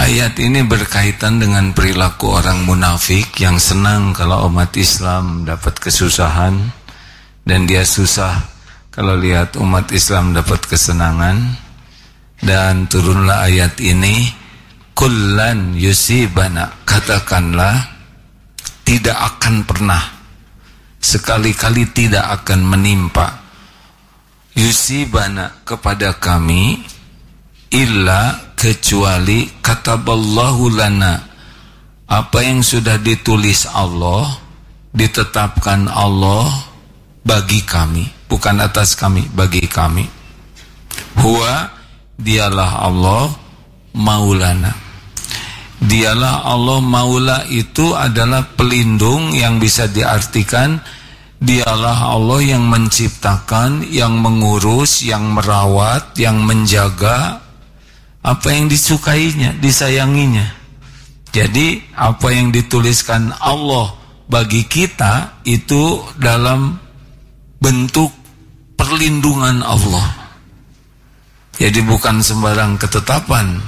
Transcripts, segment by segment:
Ayat ini berkaitan dengan perilaku orang munafik yang senang kalau umat Islam dapat kesusahan, dan dia susah kalau lihat umat Islam dapat kesenangan. Dan turunlah ayat ini, kullan yusibana, katakanlah tidak akan pernah, sekali-kali tidak akan menimpa yusibana kepada kami, illa kecuali kataballahu lana, apa yang sudah ditulis Allah, ditetapkan Allah bagi kami, bukan atas kami, bagi kami. Huwa, dialah Allah, maulana. Dialah Allah, maula itu adalah pelindung yang bisa diartikan dialah Allah yang menciptakan, yang mengurus, yang merawat, yang menjaga apa yang disukainya, disayanginya. Jadi apa yang dituliskan Allah bagi kita itu dalam bentuk perlindungan Allah. Jadi bukan sembarang ketetapan.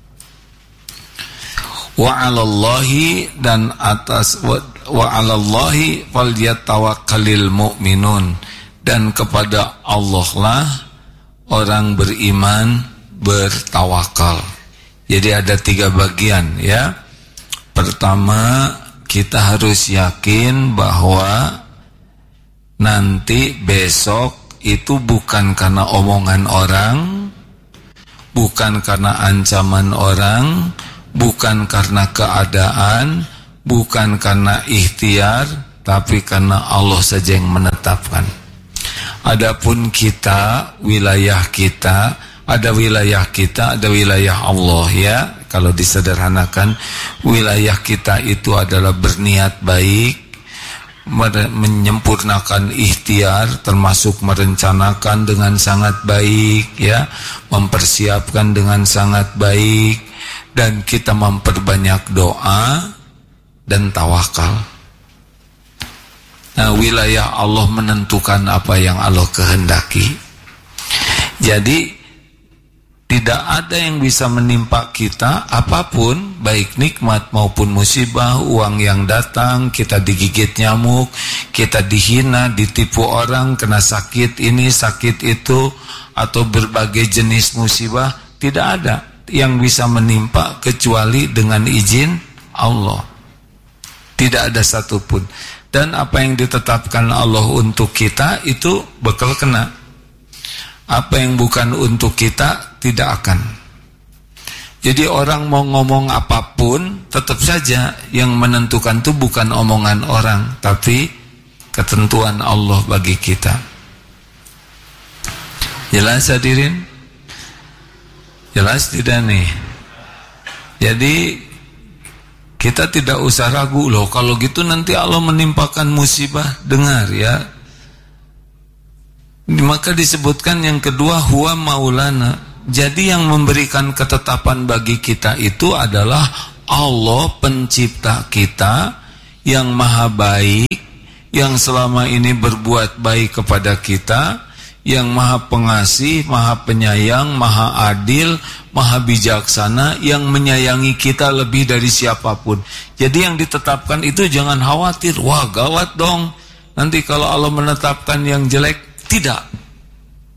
Wa 'alallahi, dan atas wa 'alallahi falyatawakkalul mu'minun, dan kepada Allah lah orang beriman bertawakal. Jadi ada 3 bagian ya. Pertama, kita harus yakin bahwa nanti besok itu bukan karena omongan orang, bukan karena ancaman orang, bukan karena keadaan, bukan karena ikhtiar, tapi karena Allah saja yang menetapkan. Adapun kita, wilayah kita, ada wilayah kita, ada wilayah Allah ya. Kalau disederhanakan, wilayah kita itu adalah berniat baik, menyempurnakan ikhtiar, termasuk merencanakan dengan sangat baik ya, mempersiapkan dengan sangat baik, dan kita memperbanyak doa dan tawakal. Nah, wilayah Allah menentukan apa yang Allah kehendaki. Jadi tidak ada yang bisa menimpa kita apapun, baik nikmat maupun musibah, uang yang datang, kita digigit nyamuk, kita dihina, ditipu orang, kena sakit ini, sakit itu, atau berbagai jenis musibah, tidak ada yang bisa menimpa kecuali dengan izin Allah. Tidak ada satupun. Dan apa yang ditetapkan Allah untuk kita itu bakal kena. Apa yang bukan untuk kita tidak akan. Jadi orang mau ngomong apapun, tetap saja yang menentukan itu bukan omongan orang, tapi ketentuan Allah bagi kita. Jelas hadirin? Jelas tidak nih? Jadi kita tidak usah ragu loh, kalau gitu nanti Allah menimpakan musibah. Dengar ya. Maka disebutkan yang kedua, huwa maulana. Jadi yang memberikan ketetapan bagi kita itu adalah Allah, pencipta kita, yang maha baik, yang selama ini berbuat baik kepada kita, yang maha pengasih, maha penyayang, maha adil, maha bijaksana, yang menyayangi kita lebih dari siapapun. Jadi yang ditetapkan itu jangan khawatir, wah gawat dong nanti kalau Allah menetapkan yang jelek. Tidak.